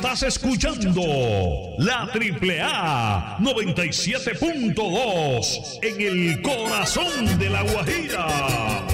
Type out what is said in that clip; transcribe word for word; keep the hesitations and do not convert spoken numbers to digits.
Estás escuchando la Triple A noventa y siete punto dos en el corazón de La Guajira.